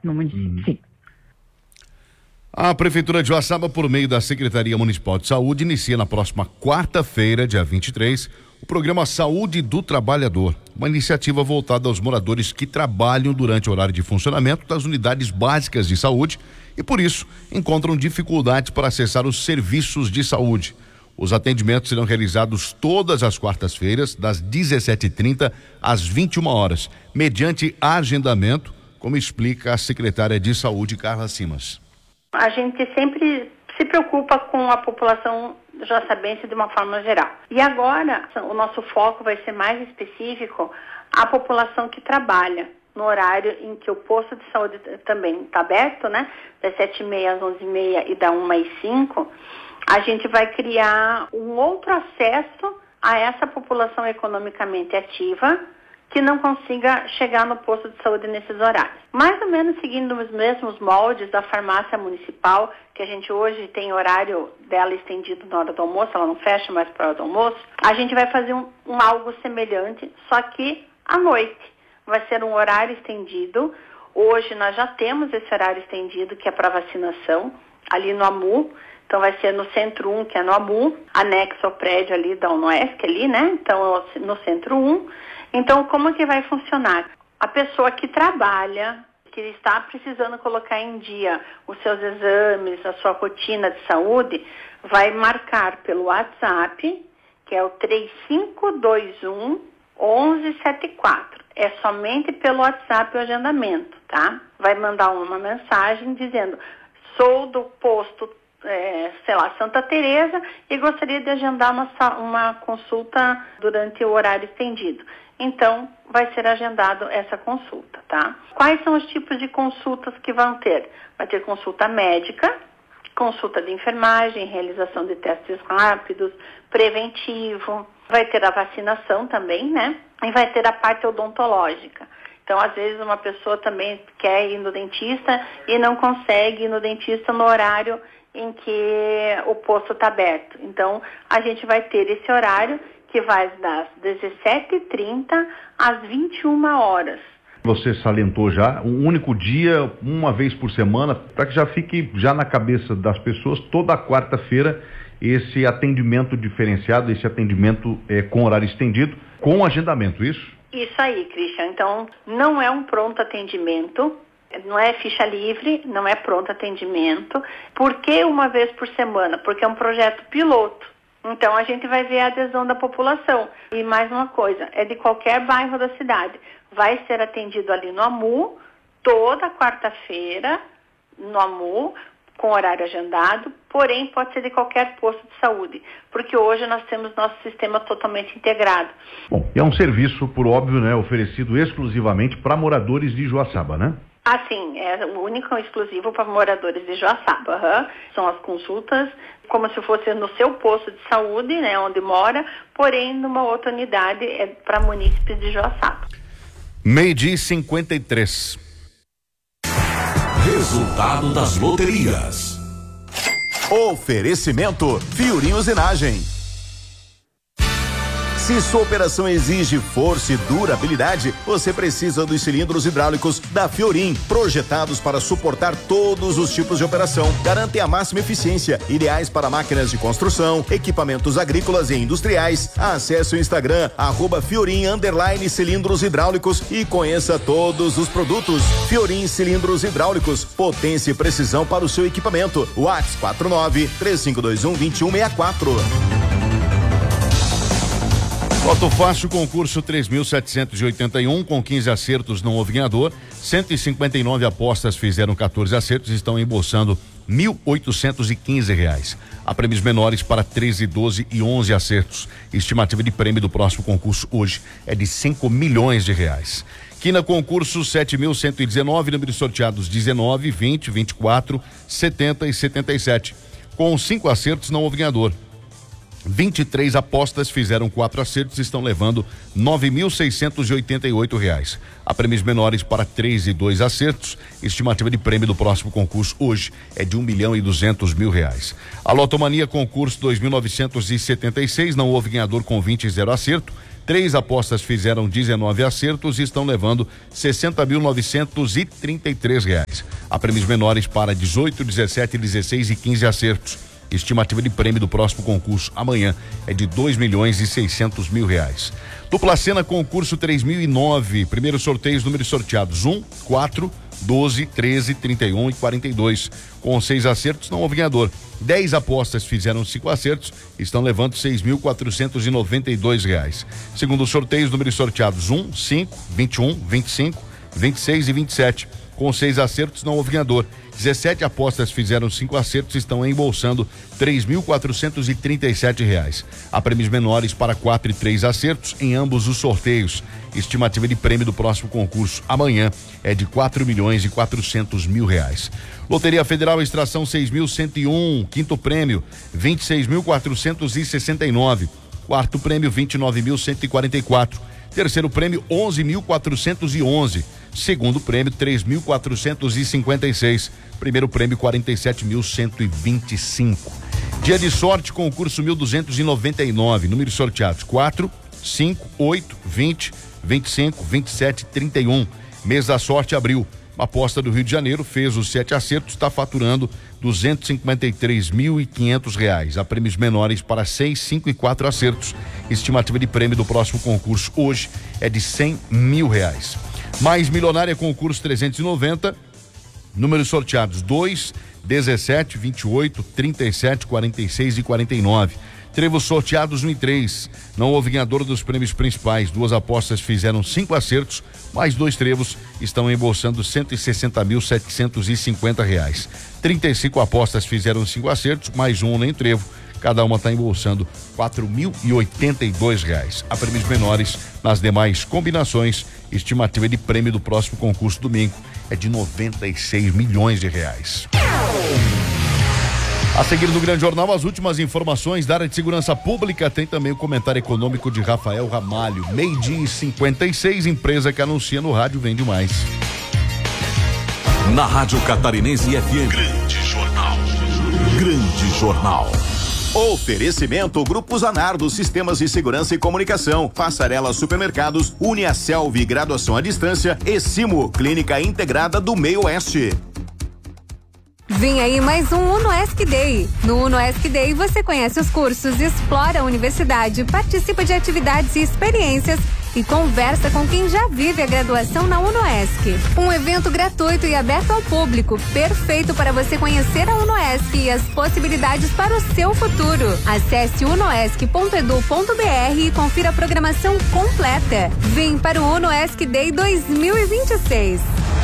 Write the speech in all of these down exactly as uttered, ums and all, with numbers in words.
no município, hum. sim. A Prefeitura de Joaçaba, por meio da Secretaria Municipal de Saúde, inicia na próxima quarta-feira, dia vinte e três, o programa Saúde do Trabalhador, uma iniciativa voltada aos moradores que trabalham durante o horário de funcionamento das unidades básicas de saúde e, por isso, encontram dificuldades para acessar os serviços de saúde. Os atendimentos serão realizados todas as quartas-feiras, das dezessete e trinta às vinte e uma horas, mediante agendamento, como explica a secretária de Saúde, Carla Simas. A gente sempre se preocupa com a população joaçabense de uma forma geral. E agora, o nosso foco vai ser mais específico à população que trabalha no horário em que o posto de saúde também está aberto, né? Das sete e meia às onze e meia e da uma às cinco. A gente vai criar um outro acesso a essa população economicamente ativa que não consiga chegar no posto de saúde nesses horários. Mais ou menos seguindo os mesmos moldes da farmácia municipal, que a gente hoje tem horário dela estendido na hora do almoço, ela não fecha mais para a hora do almoço, a gente vai fazer um, um algo semelhante, só que à noite. Vai ser um horário estendido. Hoje nós já temos esse horário estendido, que é para vacinação, ali no AMU. Então vai ser no Centro um, que é no AMU, anexo ao prédio ali da UNOESC, ali, né? Então no Centro um. Então, como que vai funcionar? A pessoa que trabalha, que está precisando colocar em dia os seus exames, a sua rotina de saúde, vai marcar pelo WhatsApp, que é o três cinco dois um, um um sete quatro. É somente pelo WhatsApp o agendamento, tá? Vai mandar uma mensagem dizendo: sou do posto, é, sei lá, Santa Teresa, e gostaria de agendar uma, uma consulta durante o horário estendido. Então, vai ser agendado essa consulta, tá? Quais são os tipos de consultas que vão ter? Vai ter consulta médica, consulta de enfermagem, realização de testes rápidos, preventivo, vai ter a vacinação também, né? E vai ter a parte odontológica. Então, às vezes, uma pessoa também quer ir no dentista e não consegue ir no dentista no horário em que o posto está aberto. Então, a gente vai ter esse horário que vai das dezessete e trinta às vinte e uma horas. Você salientou já um único dia, uma vez por semana, para que já fique já na cabeça das pessoas toda quarta-feira esse atendimento diferenciado, esse atendimento é, com horário estendido, com agendamento, isso? Isso aí, Christian. Então, não é um pronto atendimento, não é ficha livre, não é pronto atendimento. Por que uma vez por semana? Porque é um projeto piloto. Então, a gente vai ver a adesão da população. E mais uma coisa, é de qualquer bairro da cidade. Vai ser atendido ali no AMU, toda quarta-feira, no AMU, com horário agendado, porém pode ser de qualquer posto de saúde, porque hoje nós temos nosso sistema totalmente integrado. Bom, é um serviço, por óbvio, né, oferecido exclusivamente para moradores de Joaçaba, né? Ah, sim, é o único e exclusivo para moradores de Joaçaba. Uhum. São as consultas como se fosse no seu posto de saúde, né, onde mora, porém numa outra unidade é para munícipes de Joaçaba. Meio-dia e cinquenta e três. Resultado das loterias. Oferecimento Fiorim Usinagem. Se sua operação exige força e durabilidade, você precisa dos cilindros hidráulicos da Fiorim, projetados para suportar todos os tipos de operação. Garantem a máxima eficiência, ideais para máquinas de construção, equipamentos agrícolas e industriais. Acesse o Instagram, arroba Fiorim underline cilindros hidráulicos e conheça todos os produtos. Fiorim Cilindros Hidráulicos, potência e precisão para o seu equipamento. WhatsApp quatro nove três cinco dois um dois um seis quatro. Loto Fácil, concurso três mil setecentos e oitenta e um, com quinze acertos, não houve ganhador. cento e cinquenta e nove apostas fizeram quatorze acertos e estão embolsando mil oitocentos e quinze reais. Há prêmios menores para treze, doze e onze acertos. Estimativa de prêmio do próximo concurso hoje é de cinco milhões de reais. Quina concurso sete mil cento e dezenove, números sorteados dezenove, vinte, vinte e quatro, setenta e setenta e sete. Com cinco acertos, não houve ganhador. vinte e três apostas fizeram quatro acertos e estão levando nove mil seiscentos e oitenta e oito reais. Há prêmios menores para três e dois acertos. Estimativa de prêmio do próximo concurso hoje é de um milhão e duzentos mil reais. A Lotomania concurso dois mil novecentos e setenta e seis, não houve ganhador com vinte e zero acerto. Três apostas fizeram dezenove acertos e estão levando sessenta mil novecentos e trinta e três reais. Há prêmios menores para dezoito, dezessete, dezesseis e quinze acertos. Estimativa de prêmio do próximo concurso amanhã é de dois milhões e seiscentos mil reais. Dupla Sena concurso três mil e nove. Primeiros sorteios, números sorteados um, quatro, doze, treze, trinta e um e quarenta e dois. Com seis acertos, não houve ganhador. dez apostas fizeram cinco acertos, estão levando seis mil quatrocentos e noventa e dois reais. Segundo os sorteios, números sorteados um, cinco, vinte e um, vinte e cinco, vinte e seis e vinte e sete. Com seis acertos, não houve ganhador. dezessete apostas fizeram cinco acertos, estão embolsando três mil quatrocentos e trinta e sete reais. Há prêmios menores para quatro e três acertos em ambos os sorteios. Estimativa de prêmio do próximo concurso amanhã é de quatro milhões e quatrocentos mil reais. Loteria Federal Extração seis mil cento e um, quinto prêmio vinte e seis mil quatrocentos e sessenta e nove, quarto prêmio vinte e nove mil cento e quarenta e quatro, terceiro prêmio onze mil quatrocentos e onze, segundo prêmio três mil quatrocentos e cinquenta e seis, primeiro prêmio quarenta e sete mil cento e vinte e cinco. Dia de sorte, concurso mil duzentos e noventa e nove, números sorteados quatro, cinco, oito, vinte, vinte e cinco, vinte e sete, trinta e um. Mês da sorte abril. Uma aposta do Rio de Janeiro fez os sete acertos, está faturando duzentos e cinquenta e três mil e quinhentos reais. Há prêmios menores para seis, cinco e quatro acertos. Estimativa de prêmio do próximo concurso hoje é de cem mil reais. Mais Milionária concurso trezentos e noventa, números sorteados dois, dezessete, vinte e oito, trinta e sete, quarenta e seis e quarenta e nove. Trevos sorteados um e três. Não houve ganhador dos prêmios principais. Duas apostas fizeram cinco acertos, mais dois trevos estão embolsando cento e sessenta mil setecentos e cinquenta reais. trinta e cinco apostas fizeram cinco acertos, mais um nem trevo. Cada uma está embolsando quatro mil e oitenta e dois reais. Há prêmios menores nas demais combinações. Estimativa de prêmio do próximo concurso domingo é de noventa e seis milhões de reais. A seguir no Grande Jornal, as últimas informações da área de segurança pública. Tem também o comentário econômico de Rafael Ramalho. Meio-dia e cinquenta e seis, empresa que anuncia no rádio vende mais. Na Rádio Catarinense F M. Grande Jornal. Grande Jornal. Oferecimento Grupo Zanardo, Sistemas de Segurança e Comunicação, Passarela Supermercados, Uniaselv, Graduação à Distância e Simo, Clínica Integrada do Meio Oeste. Vem aí mais um UnoESC Day. No UnoESC Day você conhece os cursos, explora a universidade, participa de atividades e experiências e conversa com quem já vive a graduação na UnoESC. Um evento gratuito e aberto ao público, perfeito para você conhecer a UnoESC e as possibilidades para o seu futuro. Acesse unoesc ponto edu ponto br e confira a programação completa. Vem para o UnoESC Day dois mil e vinte e seis.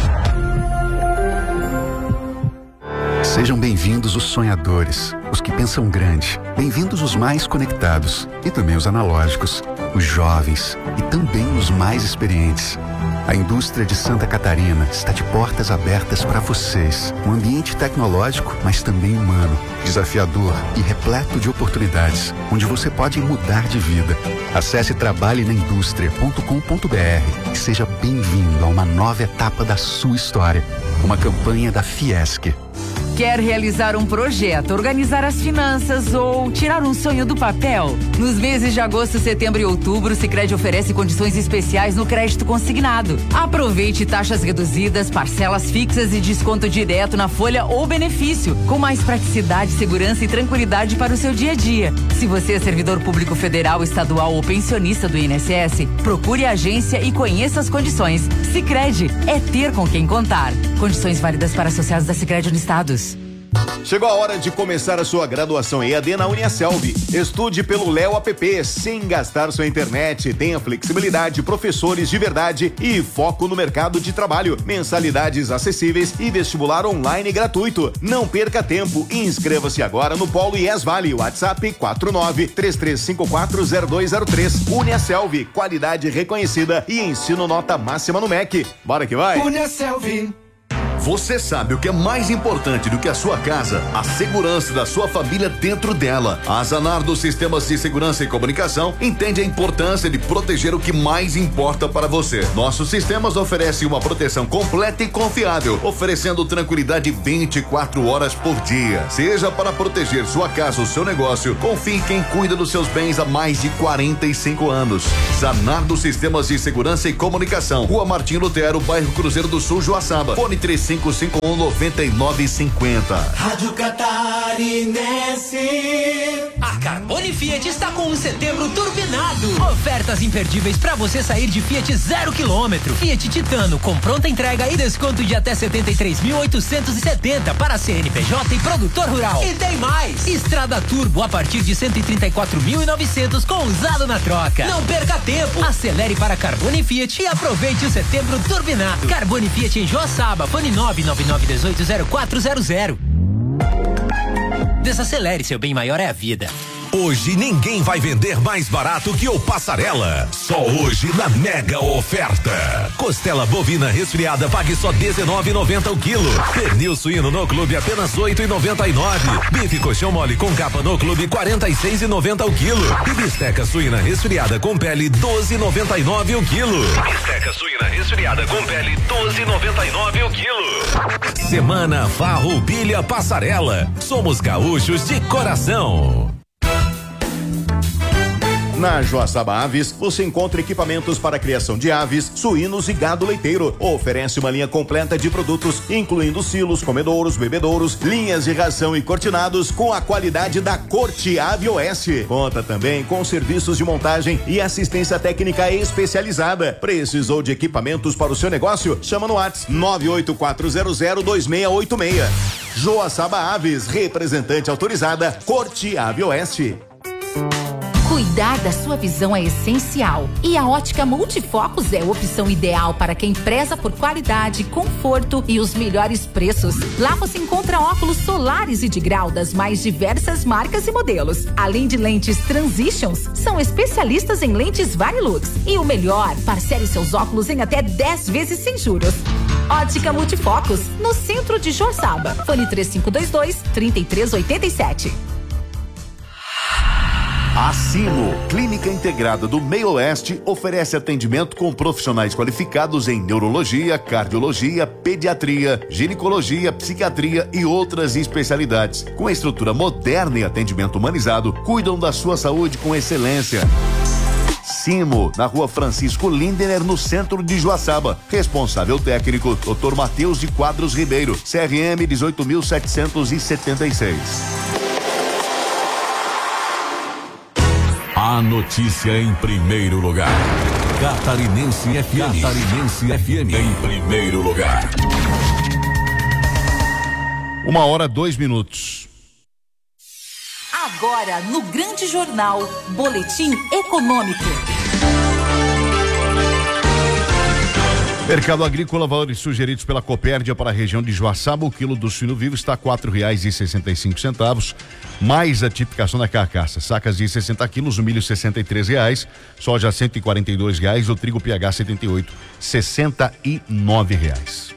Sejam bem-vindos os sonhadores, os que pensam grande, bem-vindos os mais conectados e também os analógicos, os jovens e também os mais experientes. A indústria de Santa Catarina está de portas abertas para vocês. Um ambiente tecnológico, mas também humano, desafiador e repleto de oportunidades, onde você pode mudar de vida. Acesse trabalhe na indústria ponto com ponto br e seja bem-vindo a uma nova etapa da sua história. Uma campanha da Fiesc. Quer realizar um projeto, organizar as finanças ou tirar um sonho do papel? Nos meses de agosto, setembro e outubro, o Sicredi oferece condições especiais no crédito consignado. Aproveite taxas reduzidas, parcelas fixas e desconto direto na folha ou benefício, com mais praticidade, segurança e tranquilidade para o seu dia a dia. Se você é servidor público federal, estadual ou pensionista do I N S S, procure a agência e conheça as condições. Sicredi é ter com quem contar. Condições válidas para associados da Sicredi Uniestados. Chegou a hora de começar a sua graduação E A D na Uniaselv. Estude pelo Léo App, sem gastar sua internet. Tenha flexibilidade, professores de verdade e foco no mercado de trabalho. Mensalidades acessíveis e vestibular online gratuito. Não perca tempo e inscreva-se agora no Polo I E S Vale. WhatsApp quatro nove três três cinco quatro zero dois zero três. Uniaselv, qualidade reconhecida e ensino nota máxima no M E C. Bora que vai! Uniaselv. Você sabe o que é mais importante do que a sua casa? A segurança da sua família dentro dela. A Zanardo Sistemas de Segurança e Comunicação entende a importância de proteger o que mais importa para você. Nossos sistemas oferecem uma proteção completa e confiável, oferecendo tranquilidade vinte e quatro horas por dia. Seja para proteger sua casa ou seu negócio, confie em quem cuida dos seus bens há mais de quarenta e cinco anos. Zanardo Sistemas de Segurança e Comunicação. Rua Martim Lutero, bairro Cruzeiro do Sul, Joaçaba. Fone três cinco cinco um, nove nove cinco zero. Rádio Catarinense. A Carbone Fiat está com um setembro turbinado. Ofertas imperdíveis para você sair de Fiat zero quilômetro. Fiat Titano com pronta entrega e desconto de até setenta e três mil oitocentos e setenta para C N P J e produtor rural. E tem mais! Estrada Turbo a partir de cento e trinta e quatro mil e novecentos com usado na troca. Não perca tempo. Acelere para Carbone Fiat e aproveite o setembro turbinado. Carbone Fiat em Joaçaba. Fone nove nove nove um oito zero quatro zero zero. Desacelere, seu bem maior é a vida. Hoje ninguém vai vender mais barato que o Passarela. Só hoje na mega oferta. Costela bovina resfriada pague só dezenove e noventa o quilo. Pernil suíno no clube apenas oito e noventa e nove. Bife colchão mole com capa no clube quarenta e seis e noventa o quilo. E bisteca suína resfriada com pele doze e noventa e nove o quilo. Bisteca suína resfriada com pele doze e noventa e nove o quilo. Semana Farroupilha Passarela. Somos gaúchos de coração. Na Joaçaba Aves, você encontra equipamentos para a criação de aves, suínos e gado leiteiro. Oferece uma linha completa de produtos, incluindo silos, comedouros, bebedouros, linhas de ração e cortinados com a qualidade da Corte Ave O S. Conta também com serviços de montagem e assistência técnica especializada. Precisou de equipamentos para o seu negócio? Chama no WhatsApp nove oito quatro zero zero dois seis oito seis. Joaçaba Aves, representante autorizada Corte Ave O S. Cuidar da sua visão é essencial e a Ótica Multifocos é a opção ideal para quem preza por qualidade, conforto e os melhores preços. Lá você encontra óculos solares e de grau das mais diversas marcas e modelos. Além de lentes Transitions, são especialistas em lentes Varilux. E o melhor, parcele seus óculos em até dez vezes sem juros. Ótica Multifocos, no centro de Joaçaba. Fone três cinco dois dois, três três oito sete. A Simo, Clínica Integrada do Meio Oeste, oferece atendimento com profissionais qualificados em neurologia, cardiologia, pediatria, ginecologia, psiquiatria e outras especialidades. Com estrutura moderna e atendimento humanizado, cuidam da sua saúde com excelência. Simo, na Rua Francisco Lindener, no centro de Joaçaba. Responsável técnico, doutor Matheus de Quadros Ribeiro, C R M dezoito mil setecentos e setenta e seis. A notícia em primeiro lugar. Catarinense F M. Catarinense F M em primeiro lugar. Uma hora, dois minutos. Agora, no Grande Jornal, Boletim Econômico. Mercado Agrícola, valores sugeridos pela Copérdia para a região de Joaçaba. O quilo do suíno vivo está quatro reais e sessenta e cinco centavos, mais a tipificação da carcaça. Sacas de sessenta quilos, o milho sessenta e três reais, soja cento e quarenta e dois reais, o trigo P H setenta e oito, sessenta e nove reais.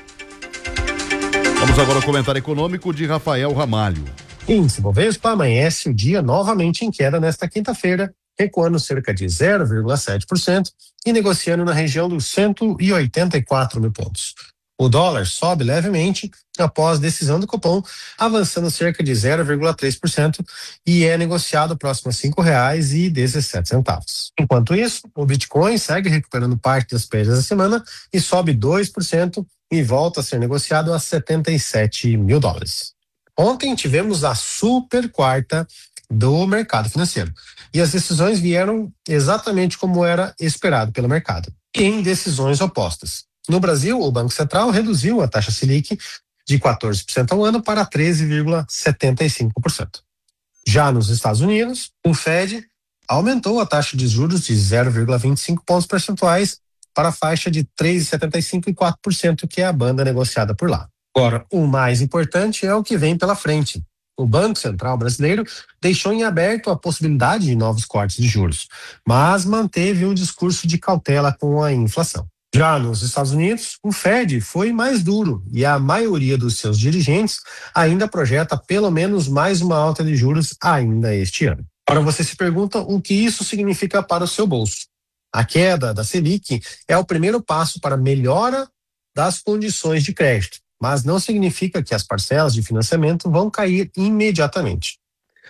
Vamos agora ao comentário econômico de Rafael Ramalho. Índice Bovespa amanhece o dia novamente em queda nesta quinta-feira, recuando cerca de zero vírgula sete por cento e negociando na região dos cento e oitenta e quatro mil pontos. O dólar sobe levemente após decisão do Copom, avançando cerca de zero vírgula três por cento e é negociado próximo a cinco reais e dezessete centavos. Enquanto isso, o Bitcoin segue recuperando parte das perdas da semana e sobe dois por cento e volta a ser negociado a setenta e sete mil dólares. Ontem tivemos a super quarta do mercado financeiro e as decisões vieram exatamente como era esperado pelo mercado, em decisões opostas. No Brasil, o Banco Central reduziu a taxa Selic de quatorze por cento ao ano para treze vírgula setenta e cinco por cento. Já nos Estados Unidos, o Fed aumentou a taxa de juros de zero vírgula vinte e cinco pontos percentuais para a faixa de três vírgula setenta e cinco e quatro por cento, que é a banda negociada por lá. Agora, o mais importante é o que vem pela frente. O Banco Central brasileiro deixou em aberto a possibilidade de novos cortes de juros, mas manteve um discurso de cautela com a inflação. Já nos Estados Unidos, o Fed foi mais duro e a maioria dos seus dirigentes ainda projeta pelo menos mais uma alta de juros ainda este ano. Agora você se pergunta o que isso significa para o seu bolso. A queda da Selic é o primeiro passo para a melhora das condições de crédito, mas não significa que as parcelas de financiamento vão cair imediatamente.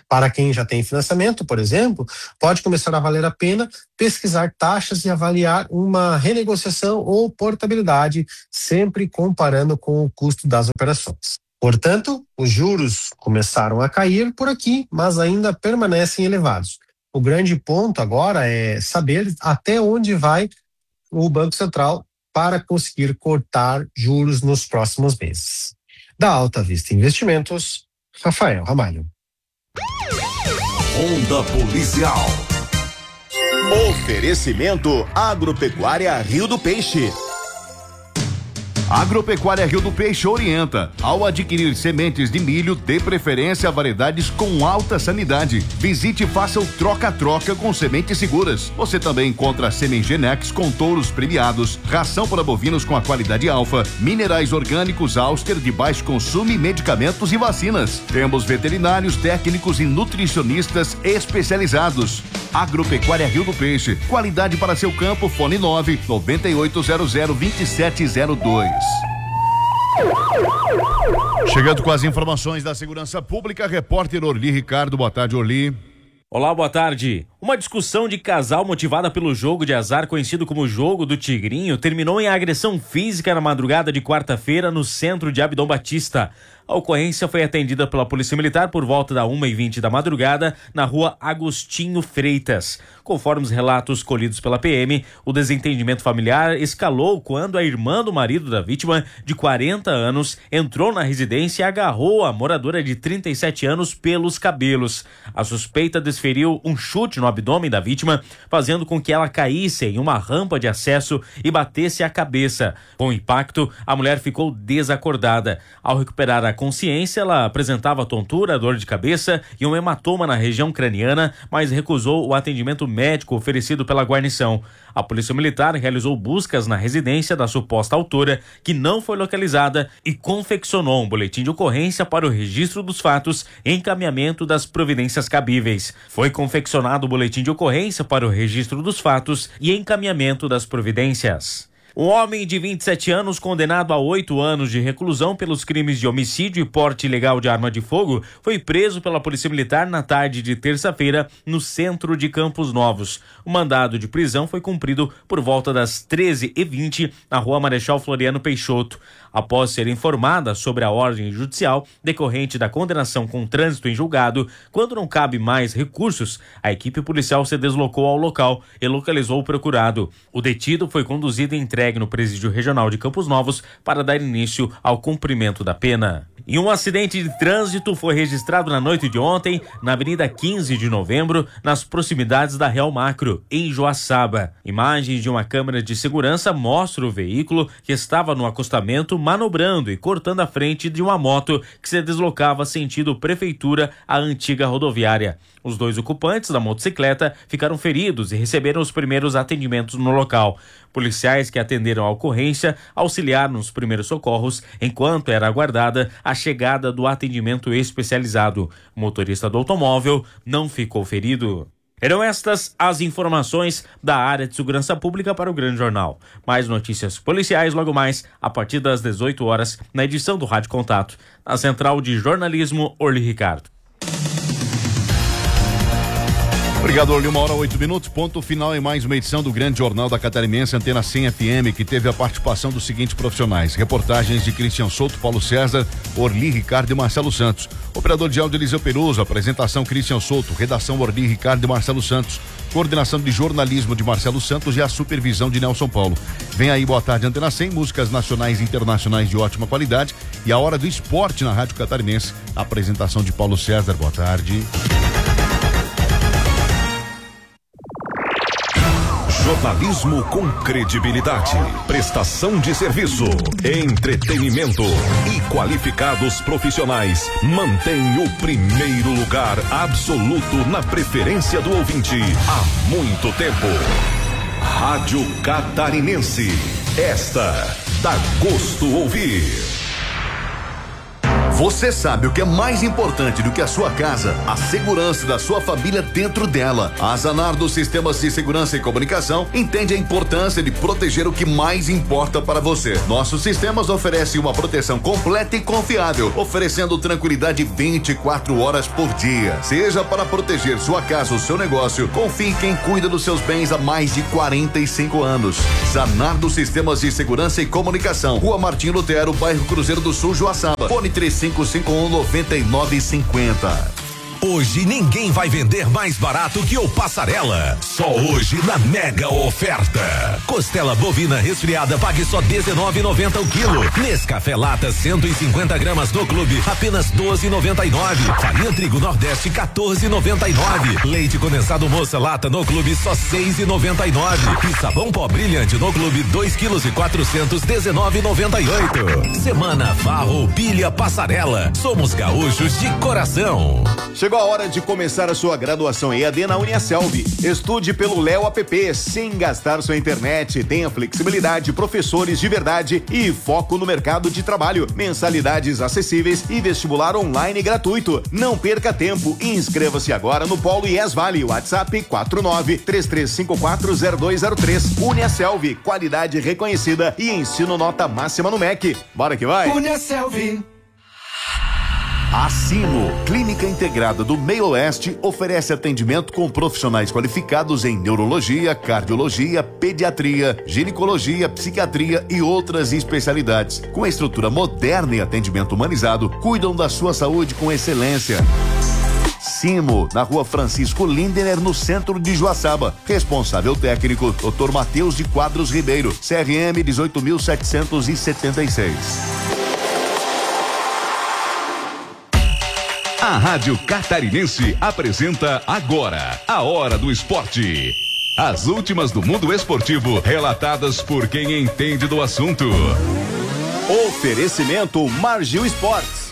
Para quem já tem financiamento, por exemplo, pode começar a valer a pena pesquisar taxas e avaliar uma renegociação ou portabilidade, sempre comparando com o custo das operações. Portanto, os juros começaram a cair por aqui, mas ainda permanecem elevados. O grande ponto agora é saber até onde vai o Banco Central para conseguir cortar juros nos próximos meses. Da Alta Vista Investimentos, Rafael Ramalho. Onda Policial. Oferecimento Agropecuária Rio do Peixe. Agropecuária Rio do Peixe orienta. Ao adquirir sementes de milho, dê preferência a variedades com alta sanidade. Visite e faça o troca-troca com sementes seguras. Você também encontra Semengenex com touros premiados, ração para bovinos com a qualidade alfa, minerais orgânicos Auster de baixo consumo e medicamentos e vacinas. Temos veterinários, técnicos e nutricionistas especializados. Agropecuária Rio do Peixe. Qualidade para seu campo. Fone nove nove oito zero zero dois sete zero dois. Chegando com as informações da segurança pública, repórter Orli Ricardo. Boa tarde, Orli. Olá, boa tarde. Uma discussão de casal motivada pelo jogo de azar conhecido como Jogo do Tigrinho terminou em agressão física na madrugada de quarta-feira no centro de Abdom Batista. A ocorrência foi atendida pela Polícia Militar por volta da uma e vinte da madrugada na rua Agostinho Freitas. Conforme os relatos colhidos pela P M, o desentendimento familiar escalou quando a irmã do marido da vítima, de quarenta anos, entrou na residência e agarrou a moradora de trinta e sete anos pelos cabelos. A suspeita desferiu um chute no abdômen da vítima, fazendo com que ela caísse em uma rampa de acesso e batesse a cabeça. Com o impacto, a mulher ficou desacordada. Ao recuperar a consciência, ela apresentava tontura, dor de cabeça e um hematoma na região craniana, mas recusou o atendimento médico oferecido pela guarnição. A Polícia Militar realizou buscas na residência da suposta autora, que não foi localizada, e confeccionou um boletim de ocorrência para o registro dos fatos e encaminhamento das providências cabíveis. Foi confeccionado o boletim de ocorrência para o registro dos fatos e encaminhamento das providências. Um homem de vinte e sete anos, condenado a oito anos de reclusão pelos crimes de homicídio e porte ilegal de arma de fogo, foi preso pela Polícia Militar na tarde de terça-feira no centro de Campos Novos. O mandado de prisão foi cumprido por volta das treze e vinte na rua Marechal Floriano Peixoto. Após ser informada sobre a ordem judicial decorrente da condenação com trânsito em julgado, quando não cabe mais recursos, a equipe policial se deslocou ao local e localizou o procurado. O detido foi conduzido e entregue no Presídio Regional de Campos Novos para dar início ao cumprimento da pena. E um acidente de trânsito foi registrado na noite de ontem na Avenida quinze de novembro, nas proximidades da Real Macro, em Joaçaba. Imagens de uma câmera de segurança mostram o veículo que estava no acostamento manobrando e cortando a frente de uma moto que se deslocava sentido Prefeitura à antiga rodoviária. Os dois ocupantes da motocicleta ficaram feridos e receberam os primeiros atendimentos no local. Policiais que atenderam a ocorrência auxiliaram nos primeiros socorros enquanto era aguardada a chegada do atendimento especializado. O motorista do automóvel não ficou ferido. Eram estas as informações da área de segurança pública para o Grande Jornal. Mais notícias policiais logo mais, a partir das dezoito horas, na edição do Rádio Contato. Na Central de Jornalismo, Orli Ricardo. Obrigado, Orli. Uma hora, oito minutos. Ponto final em mais uma edição do Grande Jornal da Catarinense, Antena cem F M, que teve a participação dos seguintes profissionais. Reportagens de Cristian Souto, Paulo César, Orli Ricardo e Marcelo Santos. Operador de áudio, Eliseu Peruso. Apresentação, Cristian Souto. Redação, Orli Ricardo e Marcelo Santos. Coordenação de jornalismo de Marcelo Santos e a supervisão de Nelson Paulo. Vem aí, boa tarde, Antena cem, músicas nacionais e internacionais de ótima qualidade. E a hora do esporte na Rádio Catarinense. Apresentação de Paulo César. Boa tarde. Jornalismo com credibilidade, prestação de serviço, entretenimento e qualificados profissionais mantém o primeiro lugar absoluto na preferência do ouvinte há muito tempo. Rádio Catarinense, esta dá gosto ouvir. Você sabe o que é mais importante do que a sua casa? A segurança da sua família dentro dela. A Zanardo Sistemas de Segurança e Comunicação entende a importância de proteger o que mais importa para você. Nossos sistemas oferecem uma proteção completa e confiável, oferecendo tranquilidade vinte e quatro horas por dia. Seja para proteger sua casa ou seu negócio, confie em quem cuida dos seus bens há mais de quarenta e cinco anos. Zanardo Sistemas de Segurança e Comunicação, Rua Martim Lutero, bairro Cruzeiro do Sul, Joaçaba. Fone três cinco cinco um nove nove cinco zero. Hoje ninguém vai vender mais barato que o Passarela. Só hoje na mega oferta. Costela bovina resfriada, pague só dezenove e noventa o quilo. Nescafé Lata cento e cinquenta gramas no clube, apenas doze e noventa e nove. Farinha Trigo Nordeste quatorze e noventa e nove. Leite condensado Moça Lata no clube só seis e noventa e nove. E sabão pó brilhante no clube dois quilos e quatrocentos dezenove e noventa e oito. Semana Farroupilha Passarela. Somos gaúchos de coração. Chegou a hora de começar a sua graduação E A D na Uniaselv. Estude pelo Léo App sem gastar sua internet. Tenha flexibilidade, professores de verdade e foco no mercado de trabalho. Mensalidades acessíveis e vestibular online gratuito. Não perca tempo. Inscreva-se agora no Polo I E S Vale. WhatsApp quatro nove três três cinco quatro zero dois zero três. Uniaselv, qualidade reconhecida e ensino nota máxima no M E C. Bora que vai. Uniaselv. A Sino, Clínica Integrada do Meio Oeste, oferece atendimento com profissionais qualificados em neurologia, cardiologia, pediatria, ginecologia, psiquiatria e outras especialidades. Com estrutura moderna e atendimento humanizado, cuidam da sua saúde com excelência. Simo, na Rua Francisco Lindener, no centro de Joaçaba. Responsável técnico, doutor Matheus de Quadros Ribeiro, C R M dezoito mil setecentos e setenta e seis. A Rádio Catarinense apresenta agora a Hora do Esporte. As últimas do mundo esportivo, relatadas por quem entende do assunto. Oferecimento Margil Esportes.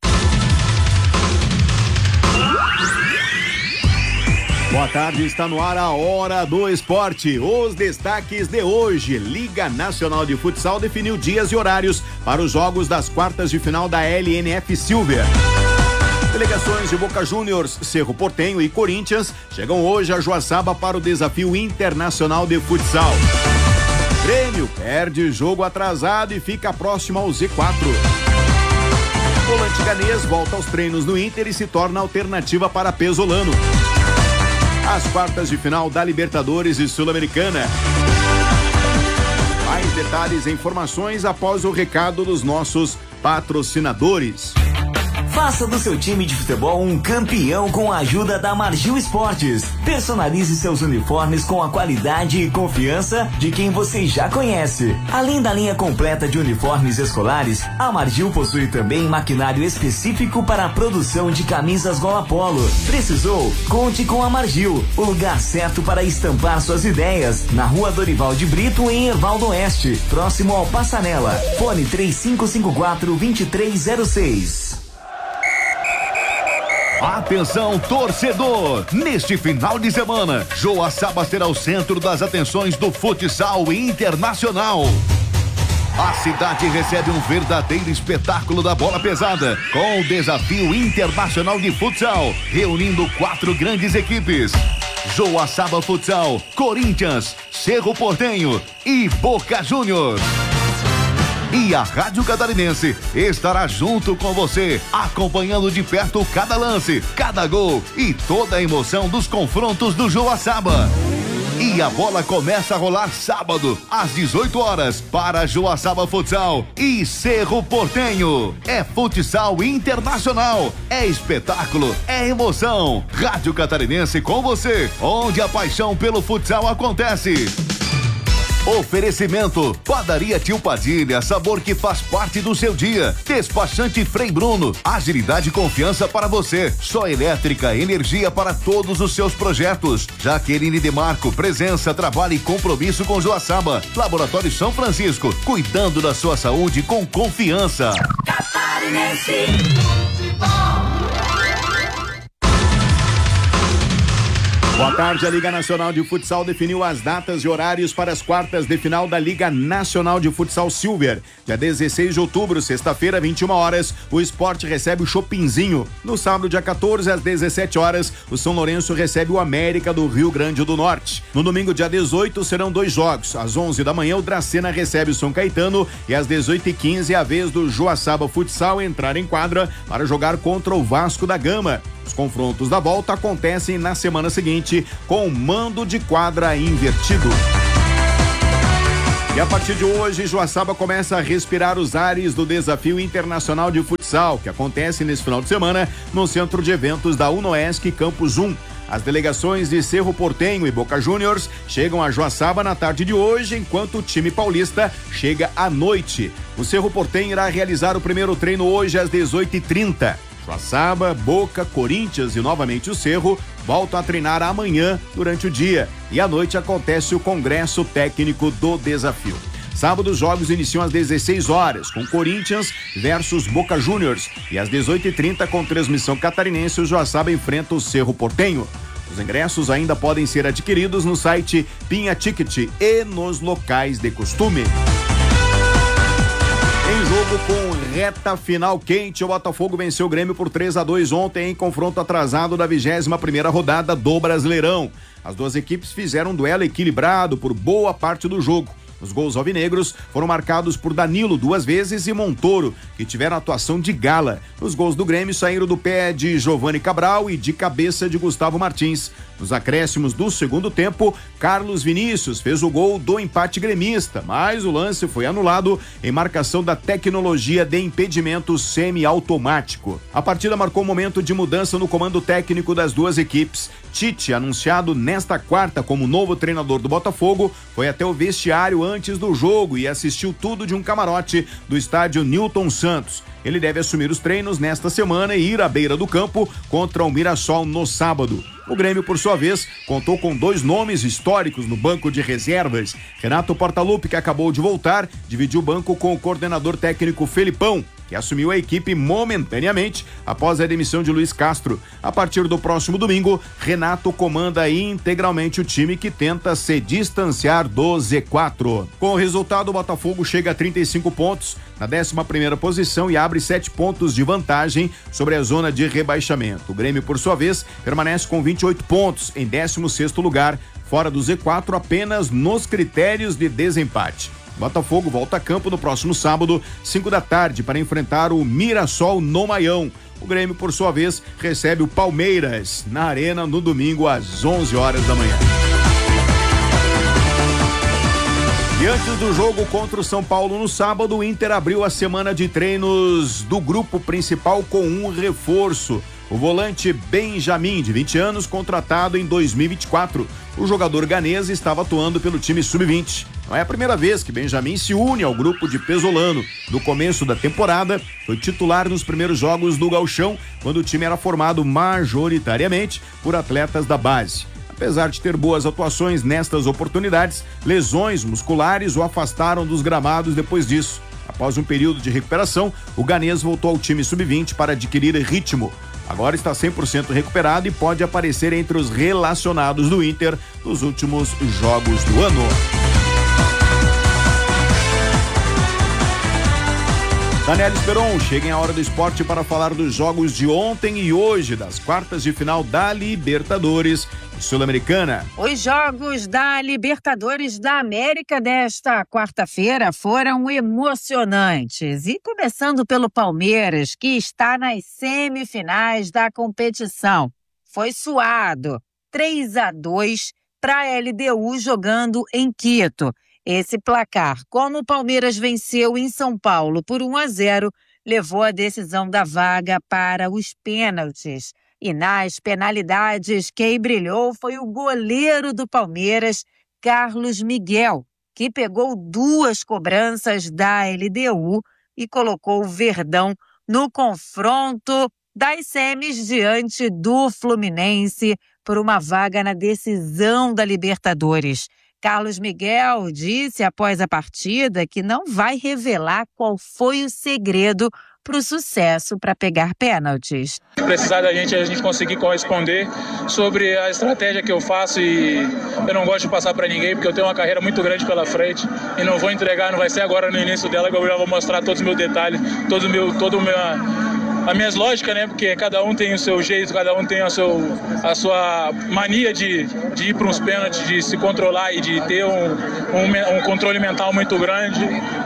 Boa tarde, está no ar a Hora do Esporte. Os destaques de hoje: Liga Nacional de Futsal definiu dias e horários para os jogos das quartas de final da L N F Silver. Delegações de Boca Juniors, Cerro Porteño e Corinthians chegam hoje a Joaçaba para o desafio internacional de futsal. Grêmio perde jogo atrasado e fica próximo ao Z quatro. Volante ganês volta aos treinos no Inter e se torna alternativa para Pesolano. As quartas de final da Libertadores e Sul-Americana. Mais detalhes e informações após o recado dos nossos patrocinadores. Faça do seu time de futebol um campeão com a ajuda da Margil Esportes. Personalize seus uniformes com a qualidade e confiança de quem você já conhece. Além da linha completa de uniformes escolares, a Margil possui também maquinário específico para a produção de camisas gola polo. Precisou? Conte com a Margil, o lugar certo para estampar suas ideias. Na Rua Dorival de Brito, em Herval do Oeste, próximo ao Passarela. Fone três cinco cinco quatro dois três zero seis. Atenção, torcedor! Neste final de semana, Joaçaba será o centro das atenções do futsal internacional. A cidade recebe um verdadeiro espetáculo da bola pesada, com o desafio internacional de futsal, reunindo quatro grandes equipes: Joaçaba Futsal, Corinthians, Cerro Porteño e Boca Juniors. E a Rádio Catarinense estará junto com você, acompanhando de perto cada lance, cada gol e toda a emoção dos confrontos do Joaçaba. E a bola começa a rolar sábado, às dezoito horas, para Joaçaba Futsal e Cerro Porteño. É futsal internacional, é espetáculo, é emoção. Rádio Catarinense com você, onde a paixão pelo futsal acontece. Oferecimento: Padaria Tio Padilha, sabor que faz parte do seu dia. Despachante Frei Bruno, agilidade e confiança para você. Só elétrica, energia para todos os seus projetos. Jaqueline Demarco, presença, trabalho e compromisso com Joaçaba. Laboratório São Francisco, cuidando da sua saúde com confiança. Boa tarde, a Liga Nacional de Futsal definiu as datas e horários para as quartas de final da Liga Nacional de Futsal Silver. Dia dezesseis de outubro, sexta-feira, vinte e uma horas, o Sport recebe o Chopinzinho. No sábado, dia quatorze, às dezessete horas, o São Lourenço recebe o América do Rio Grande do Norte. No domingo, dia dezoito, serão dois jogos. Às onze da manhã, o Dracena recebe o São Caetano e às dezoito e quinze, é a vez do Joaçaba Futsal entrar em quadra para jogar contra o Vasco da Gama. Os confrontos da volta acontecem na semana seguinte com o mando de quadra invertido. E a partir de hoje, Joaçaba começa a respirar os ares do Desafio Internacional de Futsal, que acontece nesse final de semana no Centro de Eventos da Unoesc Campus um. As delegações de Cerro Porteño e Boca Juniors chegam a Joaçaba na tarde de hoje, enquanto o time paulista chega à noite. O Cerro Porteño irá realizar o primeiro treino hoje às dezoito e trinta. Joaçaba, Boca, Corinthians e novamente o Cerro voltam a treinar amanhã durante o dia. E à noite acontece o Congresso Técnico do Desafio. Sábado, os jogos iniciam às dezesseis horas, com Corinthians versus Boca Juniors. E às dezoito e trinta, com transmissão catarinense, o Joaçaba enfrenta o Cerro Porteño. Os ingressos ainda podem ser adquiridos no site Pinha Ticket e nos locais de costume. Em jogo com reta final quente, o Botafogo venceu o Grêmio por três a dois ontem em confronto atrasado da vigésima primeira rodada do Brasileirão. As duas equipes fizeram um duelo equilibrado por boa parte do jogo. Os gols alvinegros foram marcados por Danilo duas vezes e Montoro, que tiveram atuação de gala. Os gols do Grêmio saíram do pé de Giovani Cabral e de cabeça de Gustavo Martins. Nos acréscimos do segundo tempo, Carlos Vinícius fez o gol do empate gremista, mas o lance foi anulado em marcação da tecnologia de impedimento semiautomático. A partida marcou um momento de mudança no comando técnico das duas equipes. Tite, anunciado nesta quarta como novo treinador do Botafogo, foi até o vestiário antes do jogo e assistiu tudo de um camarote do estádio Newton Santos. Ele deve assumir os treinos nesta semana e ir à beira do campo contra o Mirassol no sábado. O Grêmio, por sua vez, contou com dois nomes históricos no banco de reservas. Renato Portaluppi, que acabou de voltar, dividiu o banco com o coordenador técnico Felipão, que assumiu a equipe momentaneamente após a demissão de Luiz Castro. A partir do próximo domingo, Renato comanda integralmente o time que tenta se distanciar do Z quatro. Com o resultado, o Botafogo chega a trinta e cinco pontos na décima primeira posição e abre sete pontos de vantagem sobre a zona de rebaixamento. O Grêmio, por sua vez, permanece com vinte e oito pontos em décimo sexto lugar, fora do Z quatro apenas nos critérios de desempate. Botafogo volta a campo no próximo sábado, cinco da tarde, para enfrentar o Mirassol no Maião. O Grêmio, por sua vez, recebe o Palmeiras na Arena no domingo às onze horas da manhã. E antes do jogo contra o São Paulo no sábado, o Inter abriu a semana de treinos do grupo principal com um reforço. O volante Benjamin, de vinte anos, contratado em dois mil e vinte e quatro. O jogador ganês estava atuando pelo time sub vinte. Não é a primeira vez que Benjamin se une ao grupo de Pesolano. No começo da temporada, foi titular nos primeiros jogos do Gauchão, quando o time era formado majoritariamente por atletas da base. Apesar de ter boas atuações nestas oportunidades, lesões musculares o afastaram dos gramados depois disso. Após um período de recuperação, o ganês voltou ao time sub vinte para adquirir ritmo. Agora está cem por cento recuperado e pode aparecer entre os relacionados do Inter nos últimos jogos do ano. Daniel Esperon, chega a hora do esporte para falar dos jogos de ontem e hoje, das quartas de final da Libertadores e Sul-Americana. Os jogos da Libertadores da América desta quarta-feira foram emocionantes. E começando pelo Palmeiras, que está nas semifinais da competição. Foi suado, três a dois para a L D U jogando em Quito. Esse placar, como o Palmeiras venceu em São Paulo por um a zero, levou a decisão da vaga para os pênaltis. E nas penalidades, quem brilhou foi o goleiro do Palmeiras, Carlos Miguel, que pegou duas cobranças da L D U e colocou o Verdão no confronto das semis diante do Fluminense por uma vaga na decisão da Libertadores. Carlos Miguel disse após a partida que não vai revelar qual foi o segredo para o sucesso para pegar pênaltis. Se precisar da gente, a gente conseguir corresponder sobre a estratégia que eu faço, e eu não gosto de passar para ninguém porque eu tenho uma carreira muito grande pela frente e não vou entregar, não vai ser agora no início dela que eu já vou mostrar todos os meus detalhes, todo o meu, todo o meu, as minhas lógicas, né? Porque cada um tem o seu jeito, cada um tem a, seu, a sua mania de, de ir para uns pênaltis, de se controlar e de ter um, um, um controle mental muito grande.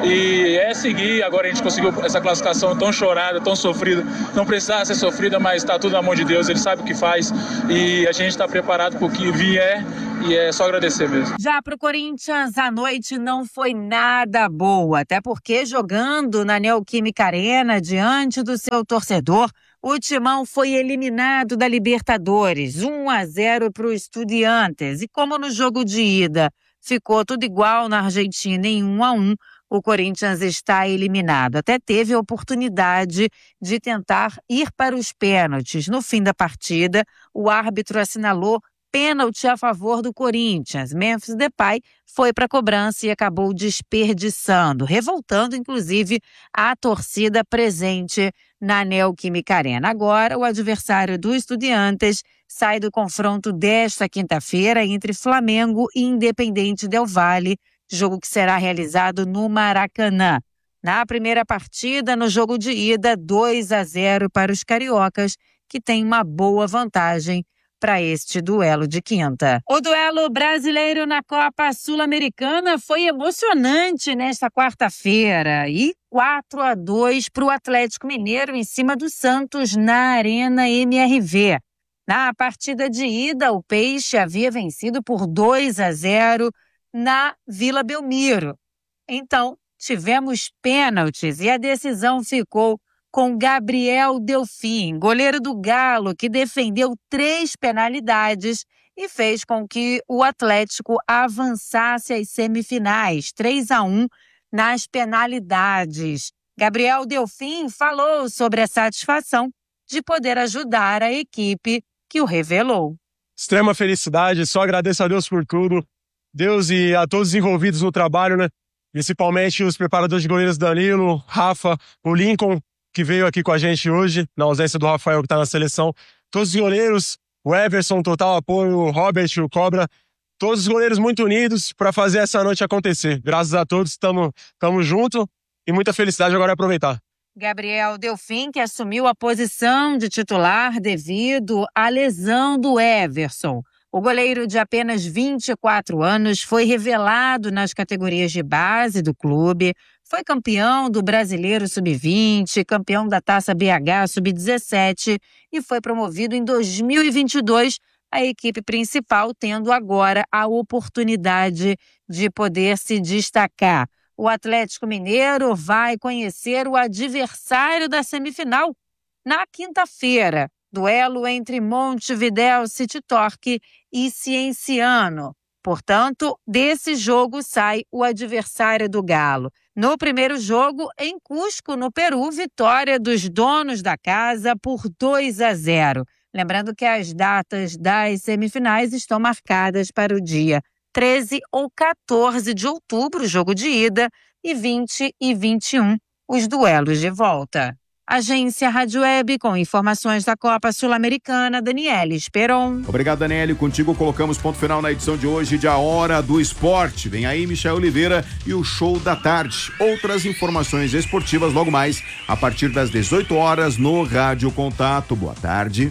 E é seguir. Agora a gente conseguiu essa classificação tão chorada, tão sofrida. Não precisava ser sofrida, mas está tudo na mão de Deus. Ele sabe o que faz e a gente está preparado para o que vier. E é só agradecer mesmo. Já para o Corinthians, a noite não foi nada boa, até porque jogando na Neoquímica Arena, diante do seu torcedor, o Timão foi eliminado da Libertadores, um a zero para o Estudiantes. E como no jogo de ida ficou tudo igual na Argentina em um a um, o Corinthians está eliminado. Até teve a oportunidade de tentar ir para os pênaltis. No fim da partida, o árbitro assinalou pênalti a favor do Corinthians. Memphis Depay foi para a cobrança e acabou desperdiçando, revoltando inclusive a torcida presente na Neoquímica Arena. Agora, o adversário do Estudiantes sai do confronto desta quinta-feira entre Flamengo e Independente Del Valle, jogo que será realizado no Maracanã. Na primeira partida, no jogo de ida, dois a zero para os cariocas, que têm uma boa vantagem para este duelo de quinta. O duelo brasileiro na Copa Sul-Americana foi emocionante nesta quarta-feira e quatro a dois para o Atlético Mineiro em cima do Santos na Arena M R V. Na partida de ida, o Peixe havia vencido por dois a zero na Vila Belmiro. Então, tivemos pênaltis e a decisão ficou com Gabriel Delfim, goleiro do Galo, que defendeu três penalidades e fez com que o Atlético avançasse às semifinais, três a um nas penalidades. Gabriel Delfim falou sobre a satisfação de poder ajudar a equipe que o revelou. Extrema felicidade, só agradeço a Deus por tudo, Deus e a todos os envolvidos no trabalho, né? Principalmente os preparadores de goleiros Danilo, Rafa, o Lincoln, que veio aqui com a gente hoje, na ausência do Rafael, que está na seleção. Todos os goleiros, o Everson, total apoio, o Robert, o Cobra, todos os goleiros muito unidos para fazer essa noite acontecer. Graças a todos, estamos juntos e muita felicidade agora é aproveitar. Gabriel Delfim, que assumiu a posição de titular devido à lesão do Everson. O goleiro de apenas vinte e quatro anos foi revelado nas categorias de base do clube, foi campeão do Brasileiro sub vinte, campeão da Taça B H sub dezessete e foi promovido em dois mil e vinte e dois, a equipe principal tendo agora a oportunidade de poder se destacar. O Atlético Mineiro vai conhecer o adversário da semifinal na quinta-feira. Duelo entre Montevidéu City Torque e Cienciano. Portanto, desse jogo sai o adversário do Galo. No primeiro jogo, em Cusco, no Peru, vitória dos donos da casa por dois a zero. Lembrando que as datas das semifinais estão marcadas para o dia treze ou quatorze de outubro, jogo de ida, e vinte e vinte e um, os duelos de volta. Agência Rádio Web, com informações da Copa Sul-Americana, Daniele Esperon. Obrigado, Daniele. Contigo colocamos ponto final na edição de hoje de A Hora do Esporte. Vem aí Michel Oliveira e o Show da Tarde. Outras informações esportivas logo mais, a partir das dezoito horas no Rádio Contato. Boa tarde.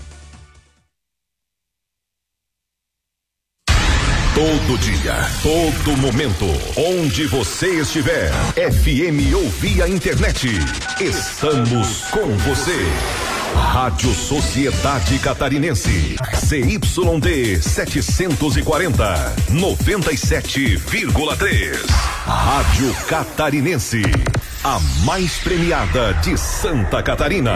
Todo dia, todo momento, onde você estiver, F M ou via internet, estamos com você. Rádio Sociedade Catarinense, C Y D setecentos e quarenta, noventa e sete vírgula três. Rádio Catarinense, a mais premiada de Santa Catarina.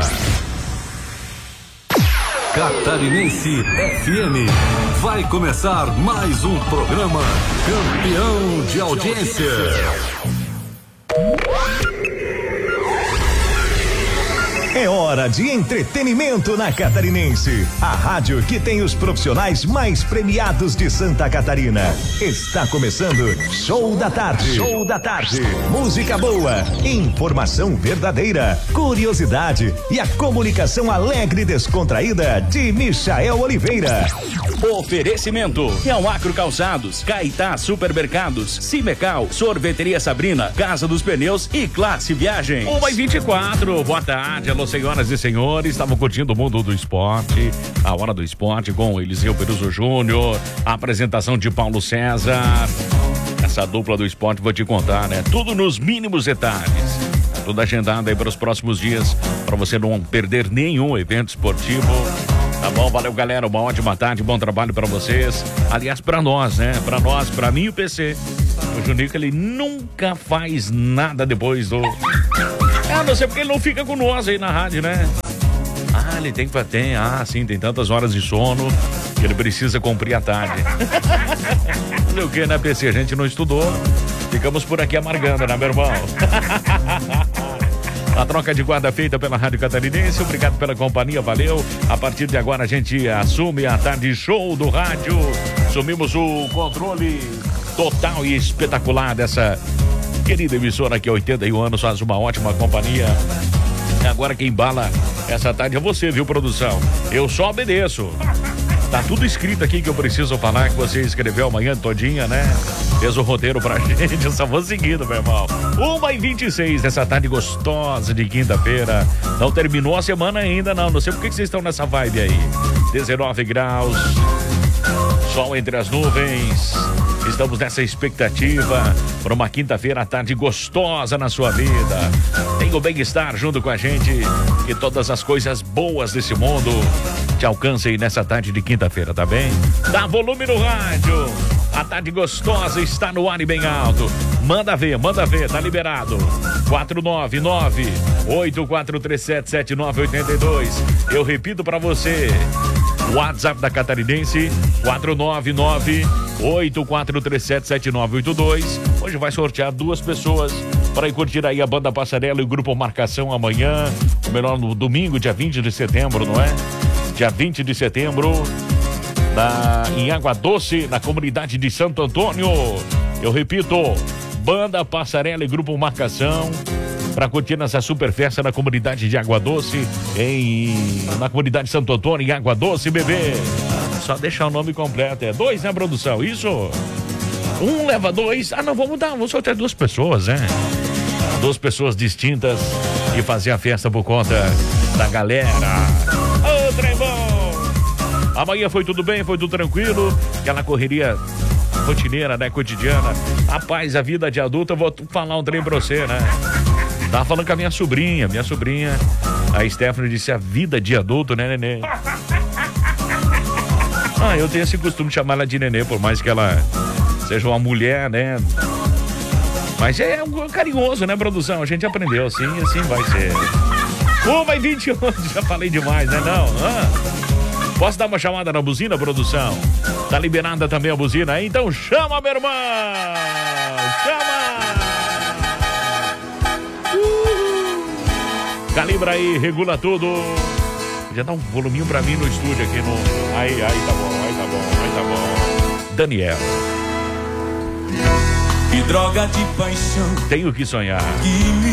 Catarinense F M. Vai começar mais um programa campeão de audiência. É hora de entretenimento na Catarinense. A rádio que tem os profissionais mais premiados de Santa Catarina. Está começando Show da Tarde. Show da Tarde. Música boa, informação verdadeira, curiosidade e a comunicação alegre e descontraída de Michael Oliveira. Oferecimento: Real Acro Calçados, Caetá Supermercados, Cimecal, Sorveteria Sabrina, Casa dos Pneus e Classe Viagem. uma e vinte e quatro, boa tarde, alô senhoras e senhores, estavam curtindo o mundo do esporte, a hora do esporte com Eliseu Peruso Júnior, a apresentação de Paulo César, essa dupla do esporte vou te contar, né? Tudo nos mínimos detalhes, tudo agendado aí para os próximos dias, para você não perder nenhum evento esportivo. Tá bom, valeu galera, uma ótima tarde, bom trabalho pra vocês. Aliás, pra nós, né? Pra nós, pra mim e o P C. O Junico, ele nunca faz nada depois do... É, não sei porque ele não fica com nós aí na rádio, né? Ah, ele tem que... Tem, ah, sim, tem tantas horas de sono que ele precisa cumprir à tarde. Olha o que, né, P C? A gente não estudou. Ficamos por aqui amargando, né, meu irmão? A troca de guarda feita pela Rádio Catarinense, obrigado pela companhia, valeu. A partir de agora a gente assume a tarde show do rádio. Assumimos o controle total e espetacular dessa querida emissora que há oitenta e um anos faz uma ótima companhia. Agora quem embala essa tarde é você, viu, produção? Eu só obedeço. Tá tudo escrito aqui que eu preciso falar, que você escreveu amanhã todinha, né? Fez o roteiro pra gente, eu só vou seguindo, meu irmão. uma e vinte e seis dessa tarde gostosa de quinta-feira. Não terminou a semana ainda, não. Não sei por que vocês estão nessa vibe aí. dezenove graus, sol entre as nuvens. Estamos nessa expectativa para uma quinta-feira à tarde gostosa na sua vida. Tenha o bem-estar junto com a gente e todas as coisas boas desse mundo te alcancem nessa tarde de quinta-feira, tá bem? Dá volume no rádio. A tarde gostosa está no ar e bem alto. Manda ver, manda ver, tá liberado. quatro nove nove, oito quatro três sete, sete nove oito dois. Eu repito para você. WhatsApp da Catarinense, quatro nove nove, oito quatro três sete, sete nove oito dois. Hoje vai sortear duas pessoas para ir curtir aí a Banda Passarela e o Grupo Marcação amanhã. Ou melhor, no domingo, dia vinte de setembro, não é? Dia vinte de setembro, na, em Água Doce, na comunidade de Santo Antônio. Eu repito, Banda Passarela e Grupo Marcação, para curtir nessa super festa na comunidade de Água Doce, em, na comunidade de Santo Antônio, em Água Doce, bebê. Só deixar o nome completo, é dois, né, produção? Isso? Um leva dois. Ah, não, vamos dar, vamos sortear duas pessoas, né? Duas pessoas distintas e fazer a festa por conta da galera. Ô, trem bom! Amanhã foi tudo bem, foi tudo tranquilo, aquela correria rotineira, né, cotidiana. Rapaz, a vida de adulto, eu vou falar um trem pra você, né? Tava falando com a minha sobrinha, minha sobrinha, a Stephanie, disse a vida de adulto, né, nenê? Ah, eu tenho esse costume de chamar ela de nenê, por mais que ela seja uma mulher, né? Mas é um carinhoso, né, produção? A gente aprendeu assim e assim vai ser. uma e vinte e um, já falei demais, né, não? Ah. Posso dar uma chamada na buzina, produção? Tá liberada também a buzina aí? Então chama, meu irmão! Chama! Calibra aí, regula tudo. Já dá um voluminho pra mim no estúdio aqui no... Aí, aí tá bom, aí tá bom, aí tá bom. Daniel. Que droga de paixão Tenho que sonhar. que me